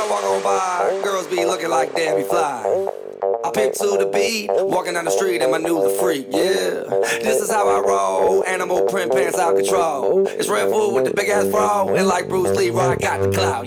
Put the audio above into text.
walk on by, girls be looking like Debbie Fly. I pimp to the beat, walking down the street and my new the freak, yeah. This is how I roll, animal print pants out control. It's Red Food with the big ass bra, and like Bruce Lee, I got the clout,